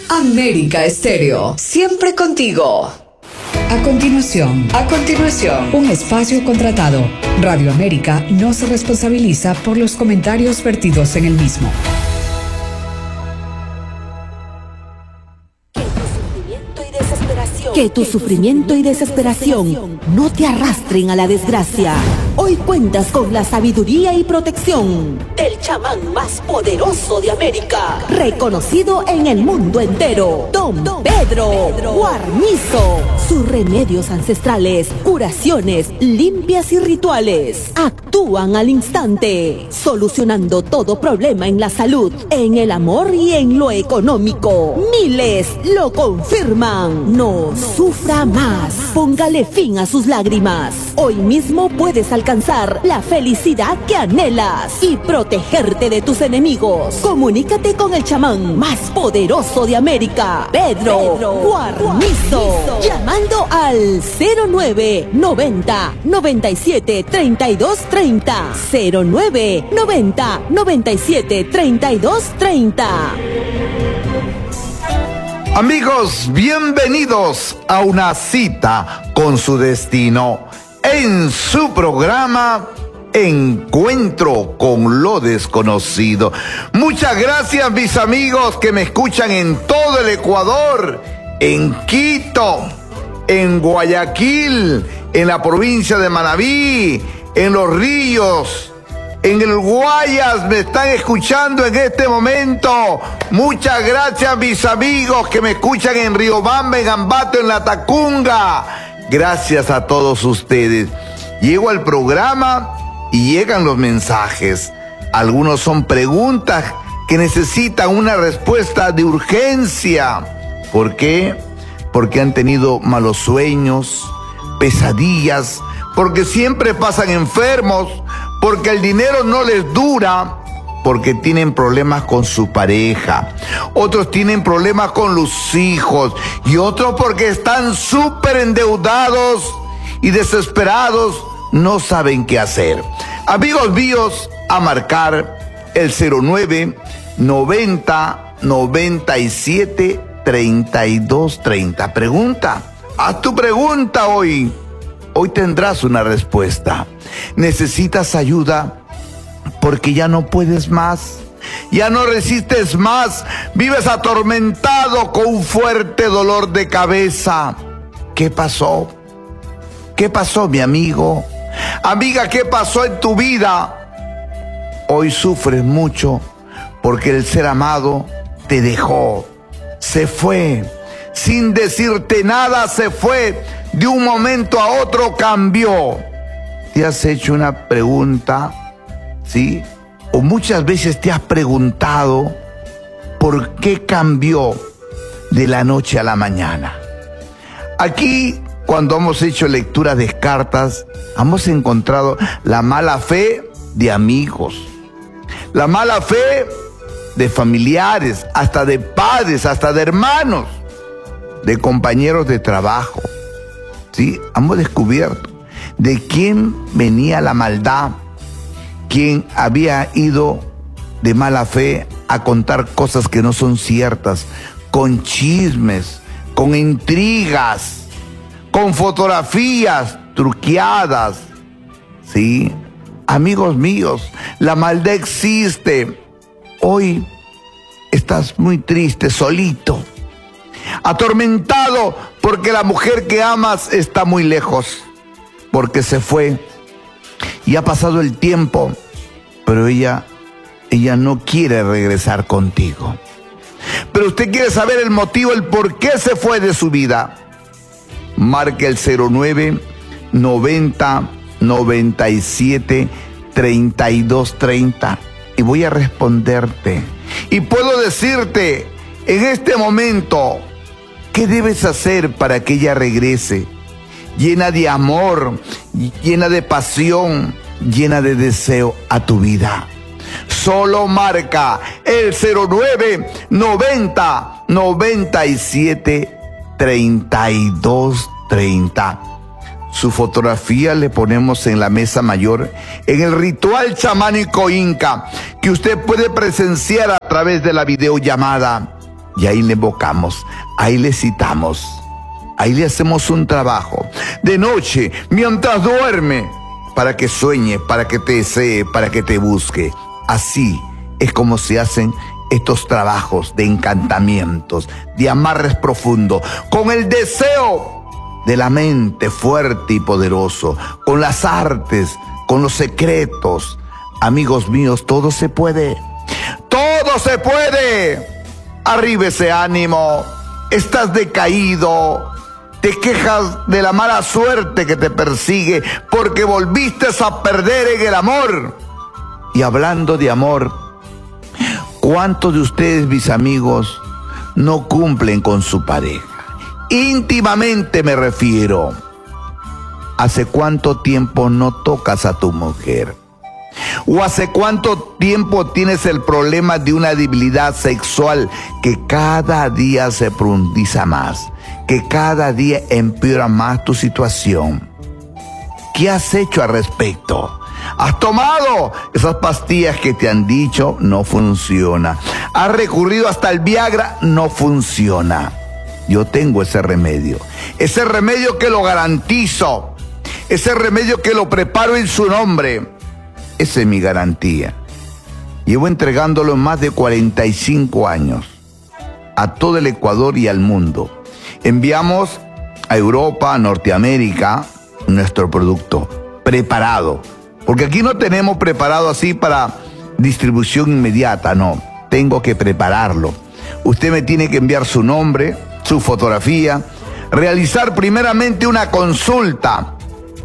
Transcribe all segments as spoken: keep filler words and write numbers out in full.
América Estéreo, siempre contigo. A continuación, a continuación, un espacio contratado. Radio América no se responsabiliza por los comentarios vertidos en el mismo. Que tu sufrimiento y desesperación no te arrastren a la desgracia. Hoy cuentas con la sabiduría y protección del chamán más poderoso de América, reconocido en el mundo entero, Don Pedro Guarnizo. Sus remedios ancestrales, curaciones, limpias y rituales actúan al instante, solucionando todo problema en la salud, en el amor y en lo económico. Miles lo confirman. No sufra más. Póngale fin a sus lágrimas. Hoy mismo puedes alcanzar la felicidad que anhelas y protegerte de tus enemigos. Comunícate con el chamán más poderoso de América, Pedro, Pedro Guarnizo, llamando al cero nueve noventa noventa y siete treinta y dos treinta, cero nueve noventa noventa y siete treinta y dos treinta. Amigos, bienvenidos a una cita con su destino en su programa Encuentro con lo Desconocido. Muchas gracias, mis amigos que me escuchan en todo el Ecuador, en Quito, en Guayaquil, en la provincia de Manabí, en Los Ríos, en el Guayas, me están escuchando en este momento. Muchas gracias, mis amigos que me escuchan en Riobamba, en Ambato, en La Tacunga. Gracias a todos ustedes. Llego al programa y llegan los mensajes. Algunos son preguntas que necesitan una respuesta de urgencia. ¿Por qué? Porque han tenido malos sueños, pesadillas, porque siempre pasan enfermos, porque el dinero no les dura, porque tienen problemas con su pareja, otros tienen problemas con los hijos y otros porque están súper endeudados y desesperados, no saben qué hacer. Amigos míos, a marcar el cero nueve noventa noventa y siete treinta y dos treinta. Pregunta, haz tu pregunta hoy. Hoy tendrás una respuesta. ¿Necesitas ayuda porque ya no puedes más? Ya no resistes más. Vives atormentado con un fuerte dolor de cabeza. ¿Qué pasó? ¿Qué pasó, mi amigo? Amiga, ¿qué pasó en tu vida? Hoy sufres mucho porque el ser amado te dejó. Se fue. Sin decirte nada, se fue. De un momento a otro cambió. ¿Te has hecho una pregunta? ¿Sí? O muchas veces te has preguntado por qué cambió de la noche a la mañana. Aquí, cuando hemos hecho lectura de cartas, hemos encontrado la mala fe de amigos, la mala fe de familiares, hasta de padres, hasta de hermanos, de compañeros de trabajo. ¿Sí? Hemos descubierto de quién venía la maldad, quién había ido de mala fe a contar cosas que no son ciertas, con chismes, con intrigas, con fotografías truqueadas. ¿Sí? Amigos míos, la maldad existe. Hoy estás muy triste, solito, atormentado porque la mujer que amas está muy lejos, porque se fue y ha pasado el tiempo, pero ella, ella no quiere regresar contigo. Pero usted quiere saber el motivo, el por qué se fue de su vida. Marque el cero nueve noventa noventa y siete treinta y dos treinta y voy a responderte. Y puedo decirte en este momento qué debes hacer para que ella regrese, llena de amor, llena de pasión, llena de deseo a tu vida. Solo marca el cero nueve noventa noventa y siete treinta y dos treinta. Su fotografía le ponemos en la mesa mayor en el ritual chamánico inca que usted puede presenciar a través de la videollamada. y ahí le invocamos, ahí le citamos, ahí le hacemos un trabajo. De noche, mientras duerme, para que sueñe, para que te desee, para que te busque. Así es como se hacen estos trabajos de encantamientos, de amarres profundos, con el deseo de la mente fuerte y poderoso, con las artes, con los secretos. Amigos míos, todo se puede. ¡Todo se puede! Arriba ese ánimo. Estás decaído. Te quejas de la mala suerte que te persigue porque volviste a perder en el amor. Y hablando de amor, ¿cuántos de ustedes, mis amigos, no cumplen con su pareja? Íntimamente me refiero. ¿Hace cuánto tiempo no tocas a tu mujer? ¿O hace cuánto tiempo tienes el problema de una debilidad sexual que cada día se profundiza más, que cada día empeora más tu situación? ¿Qué has hecho al respecto? ¿Has tomado esas pastillas que te han dicho? No funciona. ¿Has recurrido hasta el Viagra? No funciona. Yo tengo ese remedio. Ese remedio que lo garantizo. Ese remedio que lo preparo en su nombre. Esa es mi garantía. Llevo entregándolo en más de cuarenta y cinco años a todo el Ecuador y al mundo. Enviamos a Europa, a Norteamérica, nuestro producto preparado. Porque aquí no tenemos preparado así para distribución inmediata, no. Tengo que prepararlo. Usted me tiene que enviar su nombre, su fotografía, realizar primeramente una consulta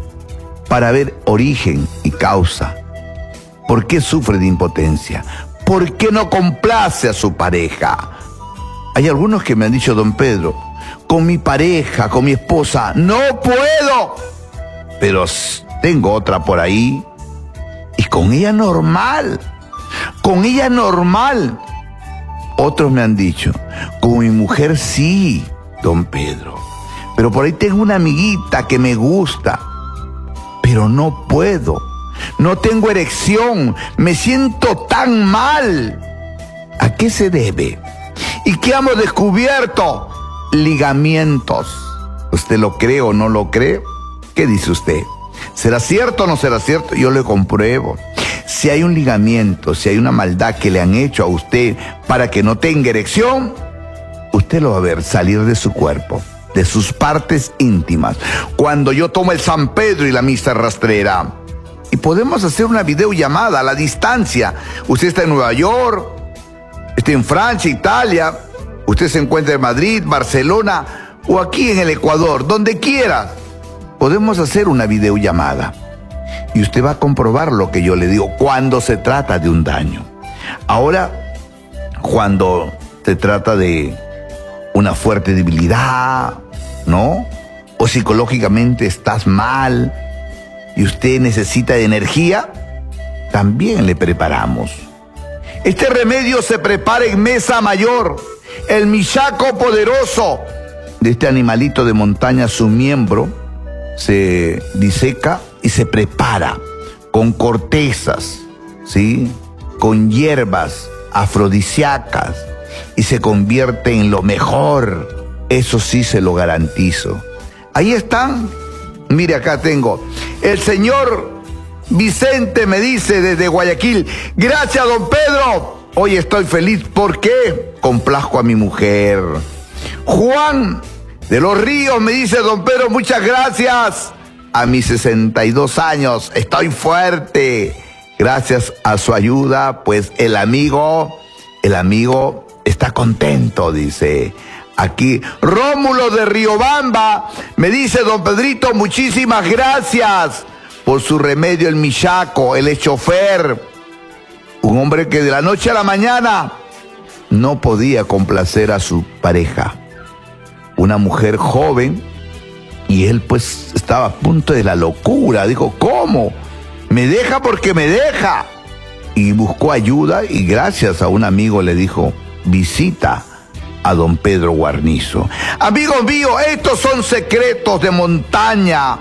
para ver origen y causa. ¿Por qué sufre de impotencia? ¿Por qué no complace a su pareja? Hay algunos que me han dicho, don Pedro, con mi pareja, con mi esposa, no puedo. Pero tengo otra por ahí y con ella normal. Con ella normal. Otros me han dicho, con mi mujer sí, don Pedro. Pero por ahí tengo una amiguita que me gusta, pero no puedo. No tengo erección, me siento tan mal. ¿A qué se debe? ¿Y qué hemos descubierto? Ligamientos. ¿Usted lo cree o no lo cree? ¿Qué dice usted? ¿Será cierto o no será cierto? Yo lo compruebo. Si hay un ligamiento, si hay una maldad que le han hecho a usted para que no tenga erección, usted lo va a ver salir de su cuerpo, de sus partes íntimas. Cuando yo tomo el San Pedro y la misa rastrera, y podemos hacer una videollamada a la distancia. Usted está en Nueva York, está en Francia, Italia, usted se encuentra en Madrid, Barcelona o aquí en el Ecuador, donde quiera. Podemos hacer una videollamada y usted va a comprobar lo que yo le digo cuando se trata de un daño. Ahora, cuando se trata de una fuerte debilidad, ¿no? O psicológicamente estás mal y usted necesita de energía, también le preparamos. Este remedio se prepara en mesa mayor. El michaco poderoso de este animalito de montaña, su miembro se diseca y se prepara con cortezas, ¿sí? Con hierbas afrodisíacas y se convierte en lo mejor. Eso sí se lo garantizo. Ahí están. Mire, acá tengo. El señor Vicente me dice desde Guayaquil, gracias, don Pedro. Hoy estoy feliz porque complazco a mi mujer. Juan de los Ríos me dice, don Pedro, muchas gracias. A mis sesenta y dos años estoy fuerte. Gracias a su ayuda, pues el amigo, el amigo está contento, dice. Aquí, Rómulo de Riobamba me dice, don Pedrito, muchísimas gracias por su remedio, el michaco, el chofer. Un hombre que de la noche a la mañana no podía complacer a su pareja. Una mujer joven, y él pues estaba a punto de la locura. Dijo, ¿cómo? Me deja porque me deja. Y buscó ayuda y gracias a un amigo le dijo, visita a don Pedro Guarnizo. Amigos míos, estos son secretos de montaña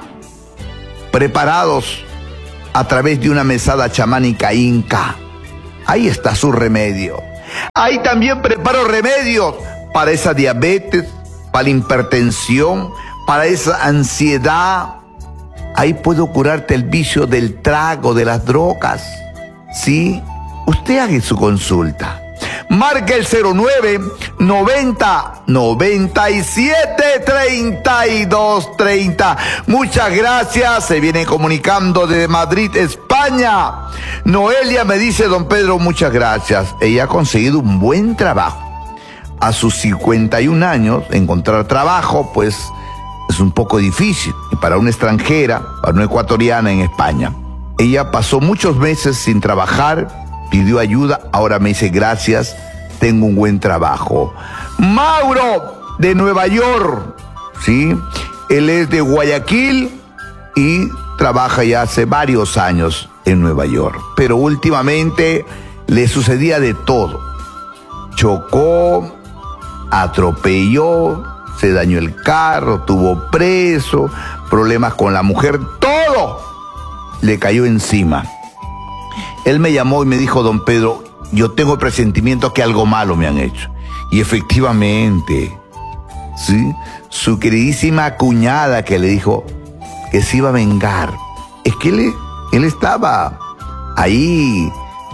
preparados a través de una mesada chamánica inca. Ahí está su remedio. Ahí también preparo remedios para esa diabetes, para la hipertensión, para esa ansiedad. Ahí puedo curarte el vicio del trago, de las drogas. ¿Sí? Usted haga su consulta. Marque el cero nueve noventa noventa y siete treinta y dos treinta. Muchas gracias. Se viene comunicando desde Madrid, España. Noelia me dice: don Pedro, muchas gracias. Ella ha conseguido un buen trabajo. A sus cincuenta y un años, encontrar trabajo, pues, es un poco difícil. Y para una extranjera, para una ecuatoriana en España. Ella pasó muchos meses sin trabajar, pidió ayuda, ahora me dice: gracias, tengo un buen trabajo. Mauro, de Nueva York, ¿sí? Él es de Guayaquil y trabaja ya hace varios años en Nueva York. Pero últimamente le sucedía de todo. Chocó, atropelló, se dañó el carro, tuvo preso, problemas con la mujer, todo le cayó encima. Él me llamó y me dijo: don Pedro, yo tengo el presentimiento que algo malo me han hecho. Y efectivamente, ¿sí? Su queridísima cuñada que le dijo que se iba a vengar. Es que él, él estaba ahí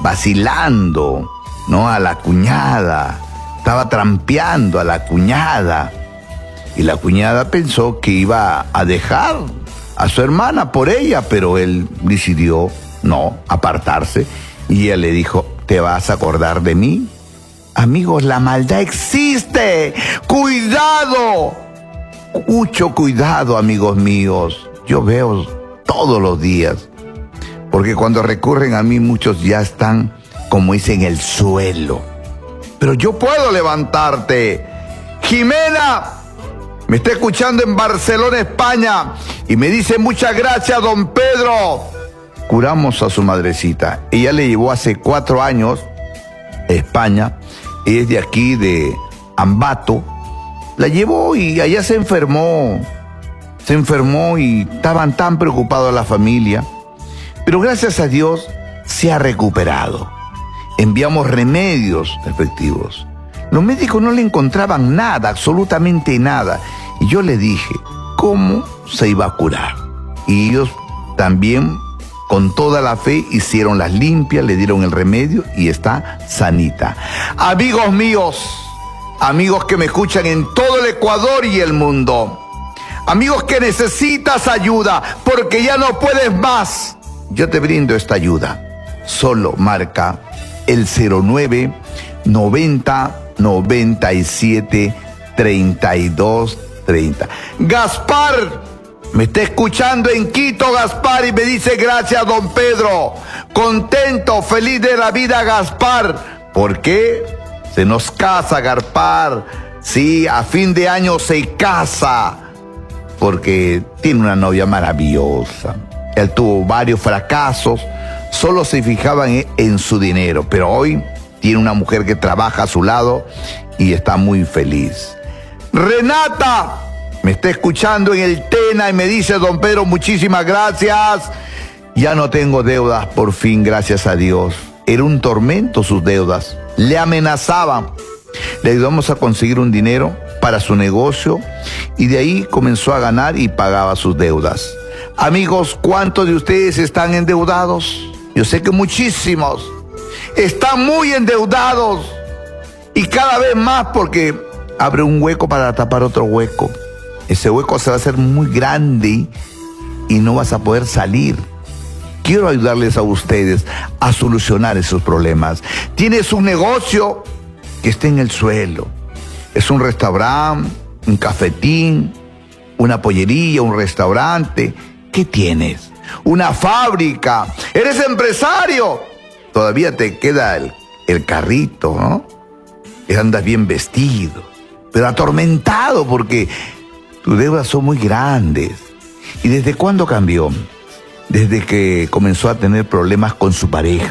vacilando, ¿no? A la cuñada, estaba trampeando a la cuñada. Y la cuñada pensó que iba a dejar a su hermana por ella, pero él decidió no apartarse. Y ella le dijo: ¿te vas a acordar de mí? Amigos, la maldad existe. ¡Cuidado! Mucho cuidado, amigos míos. Yo veo todos los días. Porque cuando recurren a mí, muchos ya están, como dicen, en el suelo. Pero yo puedo levantarte. Jimena me está escuchando en Barcelona, España, y me dice: muchas gracias, don Pedro. Curamos a su madrecita. Ella le llevó hace cuatro años a España. Ella es de aquí, de Ambato. La llevó y allá se enfermó. Se enfermó y estaban tan preocupados la familia. Pero gracias a Dios se ha recuperado. Enviamos remedios efectivos. Los médicos no le encontraban nada, absolutamente nada. Y yo le dije: ¿cómo se iba a curar? Y ellos también, con toda la fe, hicieron las limpias, le dieron el remedio y está sanita. Amigos míos, amigos que me escuchan en todo el Ecuador y el mundo, amigos que necesitas ayuda porque ya no puedes más, yo te brindo esta ayuda. Solo marca el cero nueve noventa noventa y siete treinta y dos treinta. Gaspar me está escuchando en Quito, Gaspar, y me dice: gracias, don Pedro. Contento, feliz de la vida, Gaspar. ¿Por qué? Se nos casa, Gaspar. Sí, a fin de año se casa. Porque tiene una novia maravillosa. Él tuvo varios fracasos. Solo se fijaban en, en su dinero. Pero hoy tiene una mujer que trabaja a su lado y está muy feliz. Renata me está escuchando en el Tena y me dice: don Pedro, muchísimas gracias. Ya no tengo deudas, por fin, gracias a Dios. Era un tormento sus deudas. Le amenazaban. Le ayudamos a conseguir un dinero para su negocio y de ahí comenzó a ganar y pagaba sus deudas. Amigos, ¿cuántos de ustedes están endeudados? Yo sé que muchísimos. Están muy endeudados y cada vez más porque abre un hueco para tapar otro hueco. Ese hueco se va a hacer muy grande y no vas a poder salir. Quiero ayudarles a ustedes a solucionar esos problemas. Tienes un negocio que está en el suelo. Es un restaurante, un cafetín, una pollería, un restaurante. ¿Qué tienes? Una fábrica. Eres empresario. Todavía te queda el, el carrito, ¿no? Y andas bien vestido, pero atormentado porque tus deudas son muy grandes. ¿Y desde cuándo cambió? Desde que comenzó a tener problemas con su pareja.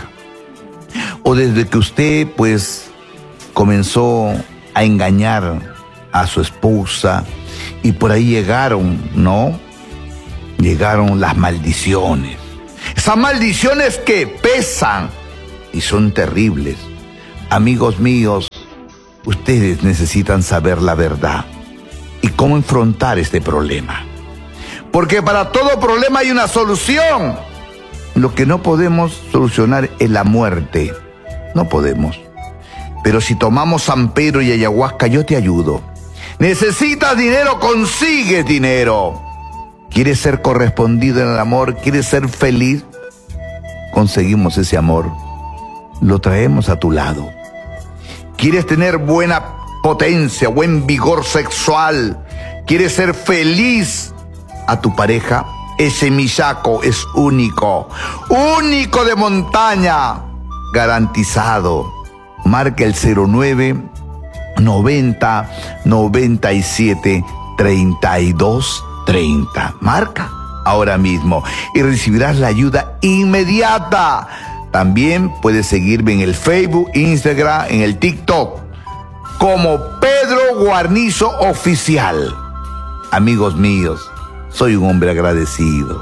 O desde que usted, pues, comenzó a engañar a su esposa y por ahí llegaron, ¿no? Llegaron las maldiciones. Esas maldiciones que pesan y son terribles. Amigos míos, ustedes necesitan saber la verdad y cómo enfrentar este problema. Porque para todo problema hay una solución. Lo que no podemos solucionar es la muerte. No podemos. Pero si tomamos San Pedro y ayahuasca, yo te ayudo. ¿Necesitas dinero? Consigues dinero. ¿Quieres ser correspondido en el amor? ¿Quieres ser feliz? Conseguimos ese amor. Lo traemos a tu lado. ¿Quieres tener buena potencia, buen vigor sexual? ¿Quieres ser feliz a tu pareja? Ese misaco es único, único de montaña, garantizado. Marca el cero nueve noventa noventa y siete treinta y dos treinta. Marca ahora mismo y recibirás la ayuda inmediata. También puedes seguirme en el Facebook, Instagram, en el TikTok como Pedro Guarnizo Oficial. Amigos míos, soy un hombre agradecido.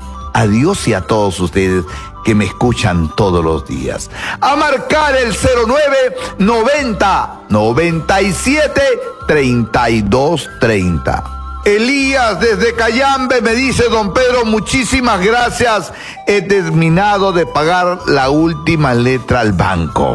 A Dios y a todos ustedes que me escuchan todos los días. A marcar el cero nueve noventa noventa y siete treinta y dos treinta. Elías desde Cayambe me dice: don Pedro, muchísimas gracias. He terminado de pagar la última letra al banco.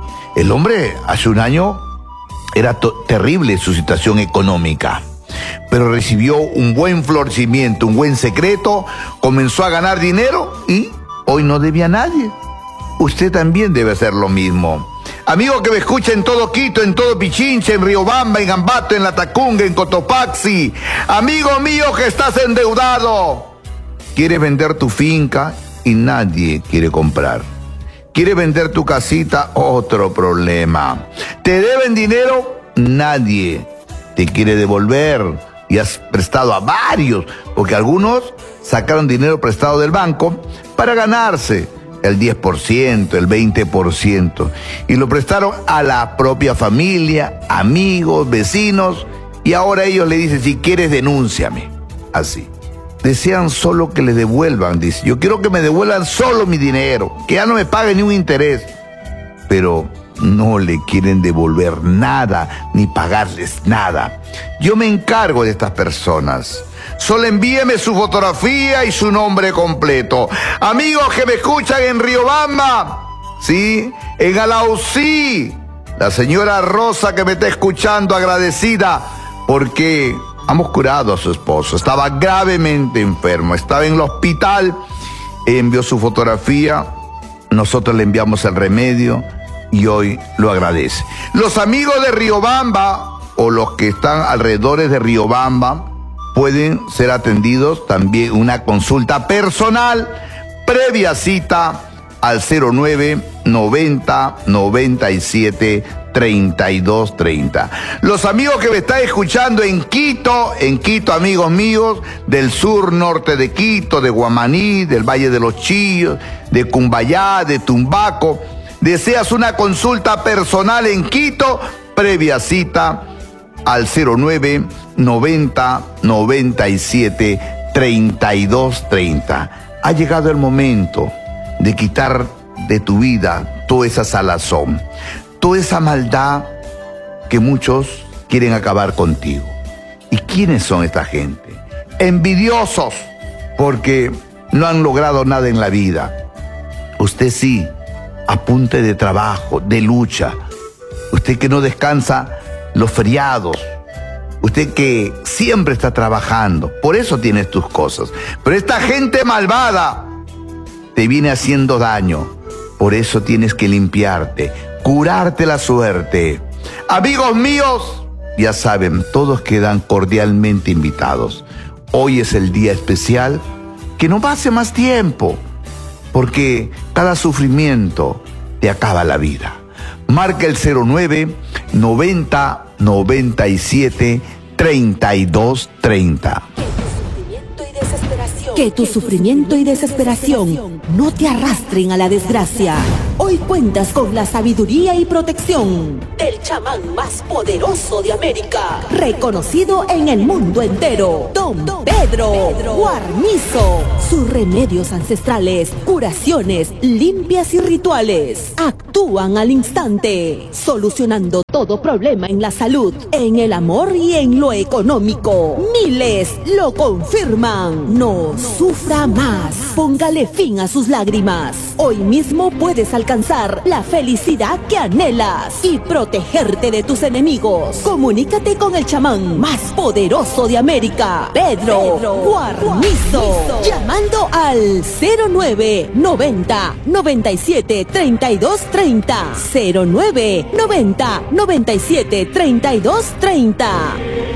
El hombre hace un año era terrible su situación económica, pero recibió un buen florecimiento, un buen secreto, comenzó a ganar dinero y hoy no debía a nadie. Usted también debe hacer lo mismo. Amigo que me escucha en todo Quito, en todo Pichincha, en Riobamba, en Ambato, en Latacunga, en Cotopaxi. Amigo mío que estás endeudado. Quieres vender tu finca y nadie quiere comprar. Quieres vender tu casita, otro problema. Te deben dinero, nadie te quiere devolver. Y has prestado a varios, porque algunos sacaron dinero prestado del banco para ganarse el diez por ciento, el veinte por ciento, y lo prestaron a la propia familia, amigos, vecinos, y ahora ellos le dicen: si quieres, denúnciame. Así. Desean solo que le devuelvan, dice: yo quiero que me devuelvan solo mi dinero, que ya no me paguen ni un interés. Pero no le quieren devolver nada, ni pagarles nada. Yo me encargo de estas personas. Solo envíeme su fotografía y su nombre completo. Amigos que me escuchan en Riobamba, ¿sí? En Alausí, la señora Rosa que me está escuchando, agradecida porque hemos curado a su esposo. Estaba gravemente enfermo, estaba en el hospital, envió su fotografía, nosotros le enviamos el remedio y hoy lo agradece. Los amigos de Riobamba o los que están alrededor de Riobamba pueden ser atendidos también una consulta personal previa cita al cero nueve noventa noventa y siete treinta y dos treinta. Los amigos que me están escuchando en Quito, en Quito, amigos míos, del sur norte de Quito, de Guamaní, del Valle de los Chillos, de Cumbayá, de Tumbaco, deseas una consulta personal en Quito, previa cita al cero nueve noventa noventa y siete treinta y dos treinta. Ha llegado el momento de quitar de tu vida toda esa salazón, toda esa maldad que muchos quieren acabar contigo. ¿Y quiénes son esta gente? Envidiosos, porque no han logrado nada en la vida. Usted sí, apunte de trabajo, de lucha. Usted que no descansa los feriados, usted que siempre está trabajando, por eso tienes tus cosas. Pero esta gente malvada te viene haciendo daño, por eso tienes que limpiarte, curarte la suerte. Amigos míos, ya saben, todos quedan cordialmente invitados. Hoy es el día especial, que no pase más tiempo, porque cada sufrimiento te acaba la vida. Marca el cero nueve noventa noventa y siete treinta y dos treinta. Que tu sufrimiento y desesperación no te arrastren a la desgracia. Hoy cuentas con la sabiduría y protección del chamán más poderoso de América, reconocido en el mundo entero, Don Pedro, Pedro Guarnizo. Sus remedios ancestrales, curaciones, limpias y rituales actúan al instante, solucionando todo problema en la salud, en el amor y en lo económico. Miles lo confirman. No sufra más. Póngale fin a sus lágrimas. Hoy mismo puedes alcanzar la felicidad que anhelas y protegerte de tus enemigos. Comunícate con el chamán más poderoso de América, Pedro, Pedro Guarnizo, llamando al cero nueve noventa noventa y siete treinta y dos treinta, cero nueve noventa noventa y siete treinta y dos treinta.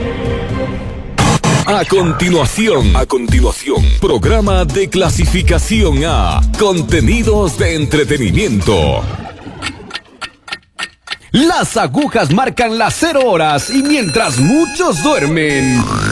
A continuación, a continuación, programa de clasificación A, contenidos de entretenimiento. Las agujas marcan las cero horas y mientras muchos duermen,